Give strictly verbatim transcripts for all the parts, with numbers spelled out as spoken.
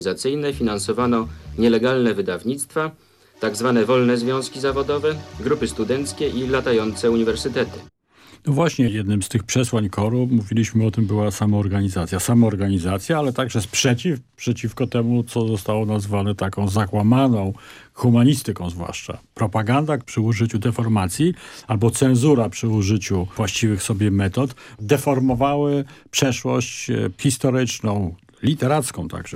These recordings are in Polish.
organizacyjne finansowano nielegalne wydawnictwa, tak zwane wolne związki zawodowe, grupy studenckie i latające uniwersytety. No właśnie, jednym z tych przesłań koru, mówiliśmy o tym, była samoorganizacja. Samoorganizacja, ale także sprzeciw przeciwko temu, co zostało nazwane taką zakłamaną humanistyką zwłaszcza. Propaganda przy użyciu deformacji albo cenzura przy użyciu właściwych sobie metod deformowały przeszłość historyczną, literacką także.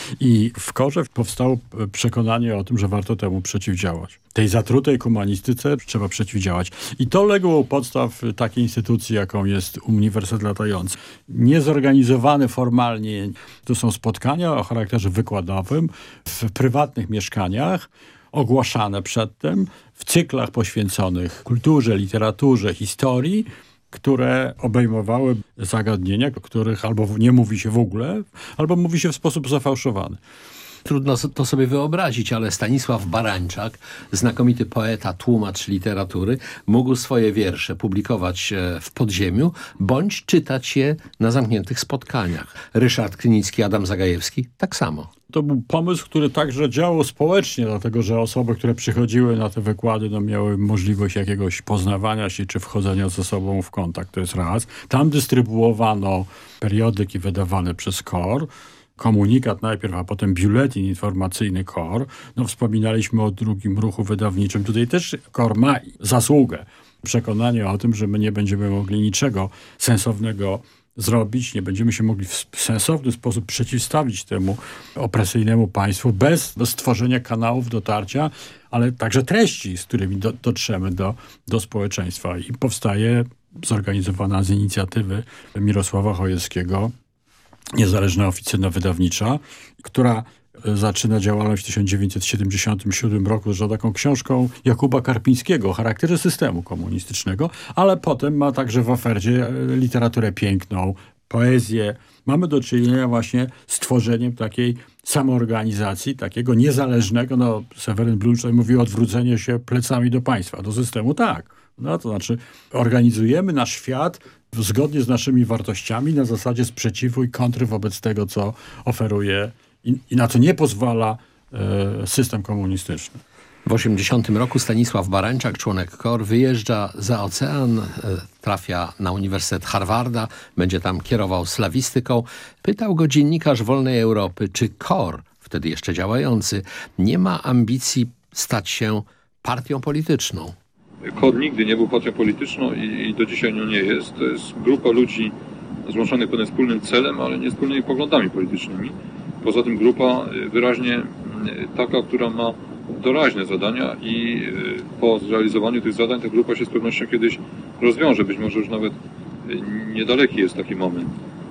I w korze powstało przekonanie o tym, że warto temu przeciwdziałać. Tej zatrutej humanistyce trzeba przeciwdziałać. I to legło u podstaw takiej instytucji, jaką jest Uniwersytet Latający. Niezorganizowany formalnie. To są spotkania o charakterze wykładowym w prywatnych mieszkaniach, ogłaszane przedtem, w cyklach poświęconych kulturze, literaturze, historii, które obejmowały zagadnienia, o których albo nie mówi się w ogóle, albo mówi się w sposób zafałszowany. Trudno to sobie wyobrazić, ale Stanisław Barańczak, znakomity poeta, tłumacz literatury, mógł swoje wiersze publikować w podziemiu, bądź czytać je na zamkniętych spotkaniach. Ryszard Krynicki, Adam Zagajewski tak samo. To był pomysł, który także działał społecznie, dlatego że osoby, które przychodziły na te wykłady, no, miały możliwość jakiegoś poznawania się czy wchodzenia ze sobą w kontakt. To jest raz. Tam dystrybuowano periodyki wydawane przez KOR, komunikat najpierw, a potem biuletyn informacyjny KOR. No, wspominaliśmy o drugim ruchu wydawniczym. Tutaj też KOR ma zasługę. Przekonanie o tym, że my nie będziemy mogli niczego sensownego zrobić, nie będziemy się mogli w sensowny sposób przeciwstawić temu opresyjnemu państwu bez stworzenia kanałów dotarcia, ale także treści, z którymi do, dotrzemy do, do społeczeństwa. I powstaje zorganizowana z inicjatywy Mirosława Chojeckiego niezależna oficyna wydawnicza, która zaczyna działalność w tysiąc dziewięćset siedemdziesiątym siódmym roku z taką książką Jakuba Karpińskiego o charakterze systemu komunistycznego, ale potem ma także w ofercie literaturę piękną, poezję. Mamy do czynienia właśnie z tworzeniem takiej samoorganizacji, takiego niezależnego, no Seweryn Blumstein mówi o odwróceniu się plecami do państwa, do systemu, tak. No to znaczy organizujemy nasz świat zgodnie z naszymi wartościami na zasadzie sprzeciwu i kontry wobec tego, co oferuje i, i na co nie pozwala e, system komunistyczny. W osiemdziesiątym roku Stanisław Barańczak, członek KOR, wyjeżdża za ocean, e, trafia na Uniwersytet Harvarda, będzie tam kierował slawistyką. Pytał go dziennikarz Wolnej Europy, czy KOR, wtedy jeszcze działający, nie ma ambicji stać się partią polityczną. KOR nigdy nie był partią polityczną i, i do dzisiaj nią nie jest. To jest grupa ludzi złączonych pewnym wspólnym celem, ale nie wspólnymi poglądami politycznymi. Poza tym grupa wyraźnie taka, która ma doraźne zadania i po zrealizowaniu tych zadań ta grupa się z pewnością kiedyś rozwiąże. Być może już nawet niedaleki jest taki moment.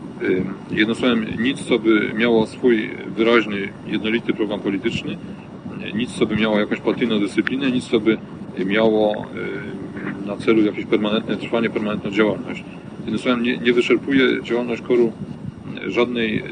Jednym słowem, nic, co by miało swój wyraźny, jednolity program polityczny, nic, co by miało jakąś partyjną dyscyplinę, nic, co by miało na celu jakieś permanentne trwanie, permanentną działalność. Jednym słowem, nie, nie wyczerpuje działalność KOR-u żadnej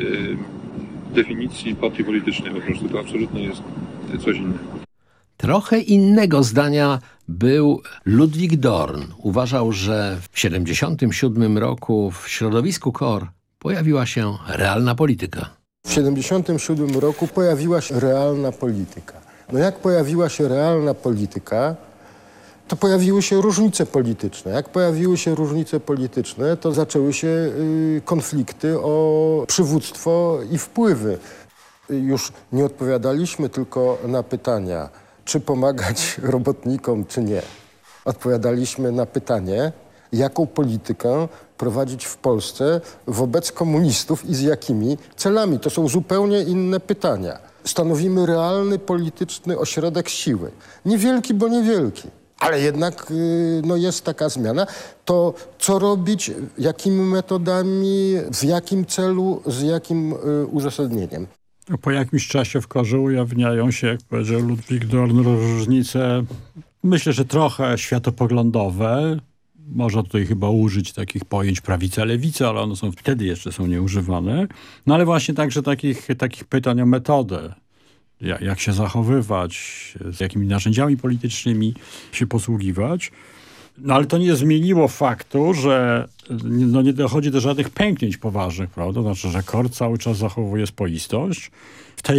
definicji partii politycznej, po prostu to absolutnie jest coś innego. Trochę innego zdania był Ludwik Dorn. Uważał, że w siedemdziesiątym siódmym roku w środowisku KOR pojawiła się realna polityka. W siedemdziesiątym siódmym roku pojawiła się realna polityka. No jak pojawiła się realna polityka, to pojawiły się różnice polityczne. Jak pojawiły się różnice polityczne, to zaczęły się y, konflikty o przywództwo i wpływy. Już nie odpowiadaliśmy tylko na pytania, czy pomagać robotnikom, czy nie. Odpowiadaliśmy na pytanie, jaką politykę prowadzić w Polsce wobec komunistów i z jakimi celami. To są zupełnie inne pytania. Stanowimy realny polityczny ośrodek siły. Niewielki, bo niewielki. Ale jednak no, jest taka zmiana. To co robić, jakimi metodami, w jakim celu, z jakim y, uzasadnieniem. Po jakimś czasie w KOR-ze ujawniają się, jak powiedział Ludwik Dorn, różnice, myślę, że trochę światopoglądowe. Można tutaj chyba użyć takich pojęć prawica, lewica, ale one są wtedy jeszcze są nieużywane. No ale właśnie także takich, takich pytań o metodę. Jak, jak się zachowywać, z jakimi narzędziami politycznymi się posługiwać. No ale to nie zmieniło faktu, że no, nie dochodzi do żadnych pęknięć poważnych, prawda? Znaczy, że KOR cały czas zachowuje spoistość. W tej